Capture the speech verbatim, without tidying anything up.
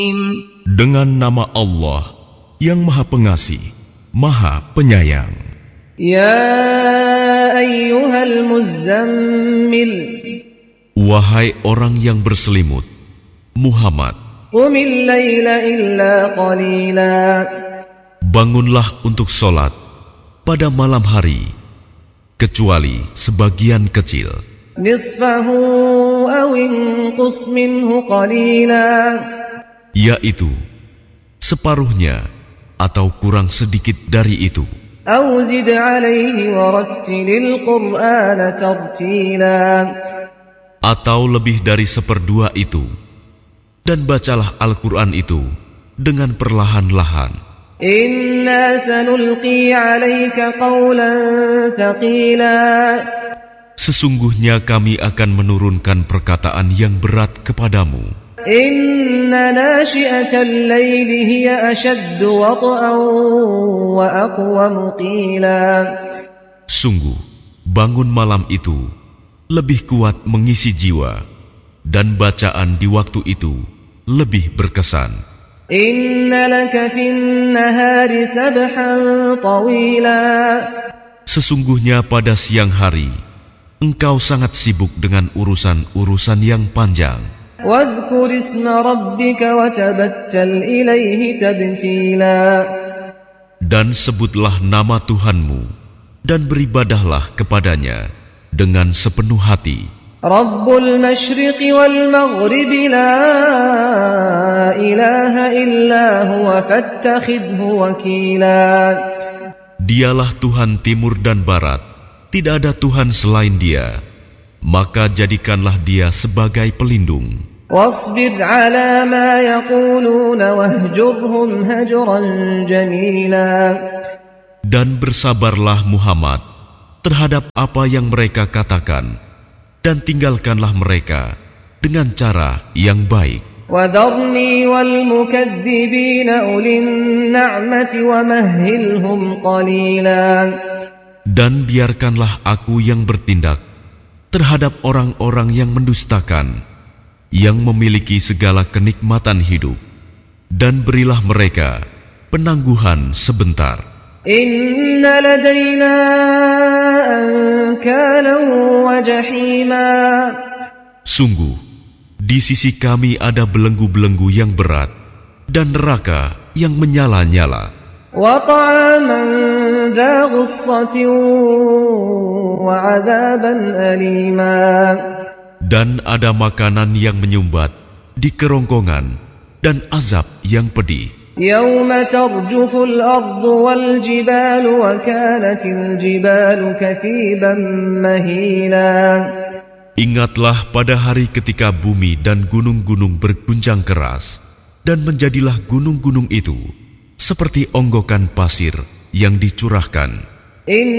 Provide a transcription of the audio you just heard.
Dengan nama Allah yang Maha Pengasih, Maha Penyayang. Ya ayyuhal muzammil, Wahai orang yang berselimut, Muhammad, qumil laila illa qalila, bangunlah untuk sholat pada malam hari, kecuali sebagian kecil. nisfahu aw inqus minhu qalila, yaitu separuhnya atau kurang sedikit dari itu. aw zid alaihi warattilil qur'ana tartila, atau lebih dari seperdua itu, dan bacalah Al-Quran itu dengan perlahan-lahan. Inna sanulqi alaika qawlan thaqila, sesungguhnya kami akan menurunkan perkataan yang berat kepadamu. Inna nashi'atal layli hiya ashaddu wat'an wa aqwamu qila, sungguh bangun malam itu lebih kuat mengisi jiwa, dan bacaan di waktu itu lebih berkesan. Inna laka fin nahari sabhan tawila, sesungguhnya pada siang hari engkau sangat sibuk dengan urusan-urusan yang panjang. wadhkur isma rabbika wa tabattal ilaihi tabtila, dan sebutlah nama Tuhanmu dan beribadahlah kepadanya dengan sepenuh hati. Rabbul masyriqi wal maghribi la ilaha illa huwa fattakhidhu wakila, Dialah Tuhan timur dan barat, tidak ada Tuhan selain Dia, maka jadikanlah Dia sebagai pelindung. wasbir ala ma yaquluna wahjurhum hajran jamila, dan bersabarlah Muhammad terhadap apa yang mereka katakan, dan tinggalkanlah mereka dengan cara yang baik. wadharni wal mukadzibina ulin na'mati wa mahhilhum qalila, dan biarkanlah aku yang bertindak terhadap orang-orang yang mendustakan, yang memiliki segala kenikmatan hidup, dan berilah mereka penangguhan sebentar. Inna ladayna ankalan wa jahima, sungguh di sisi kami ada belenggu-belenggu yang berat dan neraka yang menyala-nyala, wa ta'aman dha ghussatin wa 'adzaban alima, dan ada makanan yang menyumbat di kerongkongan dan azab yang pedih. Yawma tarjuful ardu wal jibalu wa kanatil jibalu kathiban mahila, Ingatlah pada hari ketika bumi dan gunung-gunung berguncang keras, dan menjadilah gunung-gunung itu seperti onggokan pasir yang dicurahkan.